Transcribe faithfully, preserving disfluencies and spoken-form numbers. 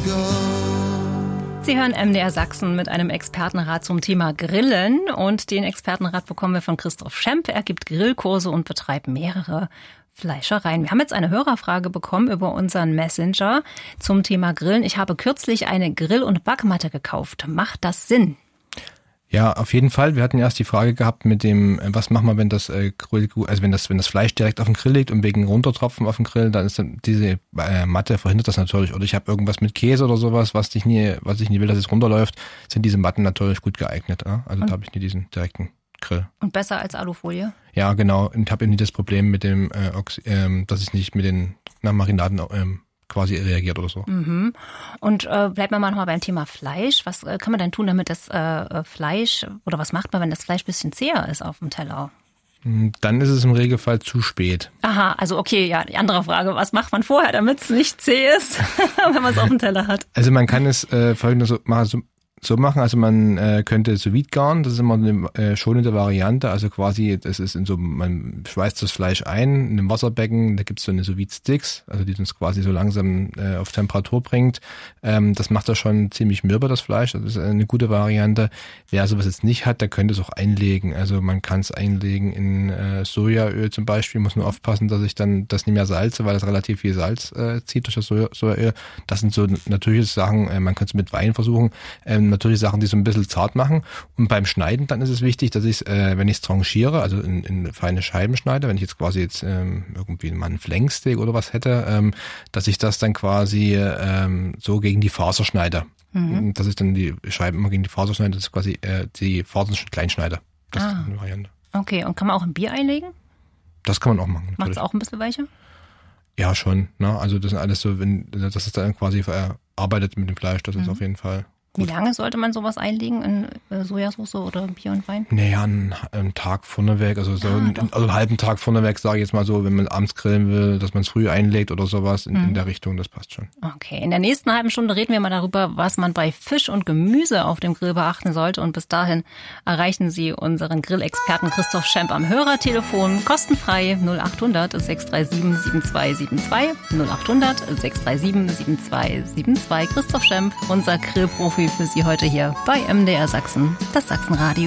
Sie hören M D R Sachsen mit einem Expertenrat zum Thema Grillen. Und den Expertenrat bekommen wir von Christoph Schemp. Er gibt Grillkurse und betreibt mehrere Fleischereien. Wir haben jetzt eine Hörerfrage bekommen über unseren Messenger zum Thema Grillen. Ich habe kürzlich eine Grill- und Backmatte gekauft. Macht das Sinn? Ja, auf jeden Fall. Wir hatten erst die Frage gehabt mit dem, was machen wir, wenn das äh, also wenn das wenn das Fleisch direkt auf dem Grill liegt und wegen Runtertropfen auf dem Grill, dann ist dann diese äh, Matte verhindert das natürlich. Oder ich habe irgendwas mit Käse oder sowas, was ich nie, was ich nie will, dass es runterläuft, sind diese Matten natürlich gut geeignet. Ja? Also und da habe ich nie diesen direkten Grill. Und besser als Alufolie? Ja, genau. Und habe eben nie das Problem mit dem, äh, ähm, dass ich nicht mit den na, Marinaden ähm, quasi reagiert oder so. Mhm. Und äh, bleibt man mal nochmal beim Thema Fleisch. Was äh, kann man denn tun, damit das äh, Fleisch, oder was macht man, wenn das Fleisch ein bisschen zäher ist auf dem Teller? Dann ist es im Regelfall zu spät. Aha, also okay, ja, die andere Frage, was macht man vorher, damit es nicht zäh ist, wenn man es auf dem Teller hat? Also man kann es äh, folgendes so machen, so, so machen, also man äh, könnte sous vide garen, das ist immer eine äh, schonende Variante, also quasi, das ist in so, man schweißt das Fleisch ein in einem Wasserbecken, da gibt's so eine sous vide Sticks, also die uns quasi so langsam äh, auf Temperatur bringt. Ähm, das macht das schon ziemlich mürbe, das Fleisch, das ist eine gute Variante. Wer sowas jetzt nicht hat, der könnte es auch einlegen, also man kann es einlegen in äh, Sojaöl zum Beispiel, muss nur aufpassen, dass ich dann das nicht mehr salze, weil das relativ viel Salz äh, zieht durch das Soja, Sojaöl. Das sind so natürliche Sachen, äh, man kann es mit Wein versuchen, ähm, natürlich Sachen, die so ein bisschen zart machen. Und beim Schneiden dann ist es wichtig, dass ich, äh, wenn ich es tranchiere, also in, in feine Scheiben schneide, wenn ich jetzt quasi jetzt ähm, irgendwie mal einen Flanksteak oder was hätte, ähm, dass ich das dann quasi ähm, so gegen die Faser schneide. Mhm. Dass ich dann die Scheiben immer gegen die Faser schneide, dass ich quasi äh, die Fasern klein schneide. Das ah. ist eine Variante. Okay, und kann man auch ein Bier einlegen? Das kann man auch machen. Macht es auch ein bisschen weicher? Ja, schon. Ne? Also das ist alles so, wenn das ist dann quasi verarbeitet mit dem Fleisch, das mhm. ist auf jeden Fall. Wie lange sollte man sowas einlegen in Sojasauce oder Bier und Wein? Naja, einen, einen Tag vorneweg, also so ah, einen, also einen halben Tag vorneweg, sage ich jetzt mal so, wenn man abends grillen will, dass man es früh einlegt oder sowas in, mhm. in der Richtung, das passt schon. Okay, in der nächsten halben Stunde reden wir mal darüber, was man bei Fisch und Gemüse auf dem Grill beachten sollte. Und bis dahin erreichen Sie unseren Grillexperten Christoph Schemp am Hörertelefon, kostenfrei null acht hundert sechs drei sieben sieben zwei sieben zwei, null acht hundert sechs drei sieben sieben zwei sieben zwei. Christoph Schemp, unser Grillprofi für Sie heute hier bei M D R Sachsen, das Sachsenradio.